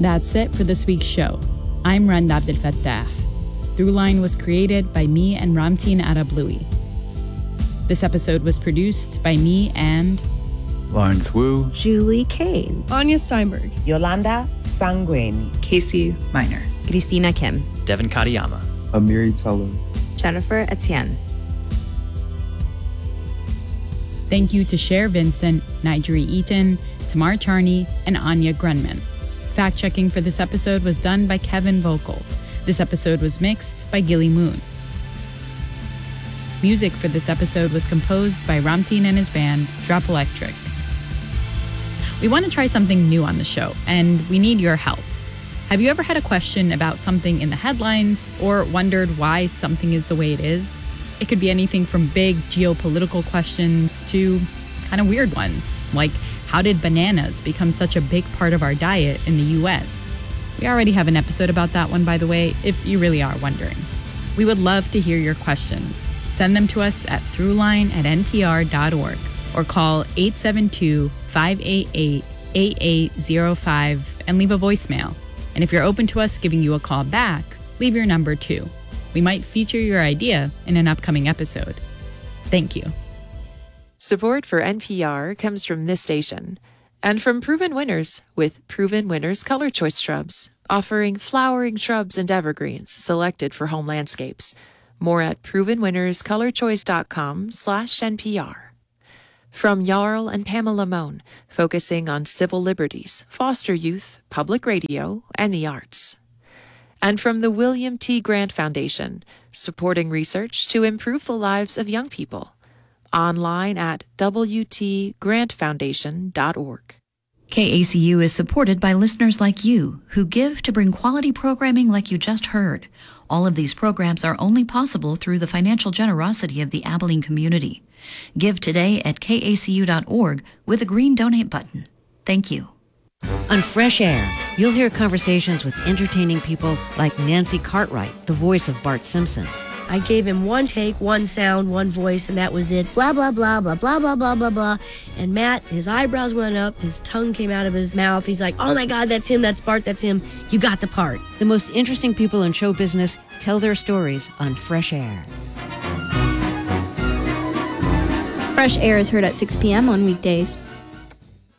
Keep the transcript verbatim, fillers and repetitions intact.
That's it for this week's show. I'm Randa Abdel Fattah. Throughline was created by me and Ramtin Arablouei. This episode was produced by me and Lawrence Wu, Julie Kane, Anya Steinberg, Yolanda Sangweni, Casey Miner, Christina Kim, Devin Katayama, Amiri Teller, Jennifer Etienne. Thank you to Cher Vincent, Nigeri Eaton, Tamar Charney, and Anya Grunman. Fact-checking for this episode was done by Kevin Vogel. This episode was mixed by Gilly Moon. Music for this episode was composed by Ramtin and his band, Drop Electric. We want to try something new on the show, and we need your help. Have you ever had a question about something in the headlines or wondered why something is the way it is? It could be anything from big geopolitical questions to kind of weird ones, like how did bananas become such a big part of our diet in the U S? We already have an episode about that one, by the way, if you really are wondering. We would love to hear your questions. Send them to us at throughline at n p r dot org or call eight seven two, five eight eight, eight eight zero five and leave a voicemail. And if you're open to us giving you a call back, leave your number too. We might feature your idea in an upcoming episode. Thank you. Support for N P R comes from this station and from Proven Winners with Proven Winners Color Choice Shrubs, offering flowering shrubs and evergreens selected for home landscapes. More at proven winners color choice dot com slash N P R. From Jarl and Pamela Mohn, focusing on civil liberties, foster youth, public radio, and the arts. And from the William T. Grant Foundation, supporting research to improve the lives of young people. Online at w t grant foundation dot org. K A C U is supported by listeners like you who give to bring quality programming like you just heard. All of these programs are only possible through the financial generosity of the Abilene community. Give today at k a c u dot org with a green donate button. Thank you. On Fresh Air, you'll hear conversations with entertaining people like Nancy Cartwright, the voice of Bart Simpson. I gave him one take, one sound, one voice, and that was it. Blah, blah, blah, blah, blah, blah, blah, blah, blah. And Matt, his eyebrows went up, his tongue came out of his mouth. He's like, oh my God, that's him, that's Bart, that's him. You got the part. The most interesting people in show business tell their stories on Fresh Air. Fresh Air is heard at six p.m. on weekdays.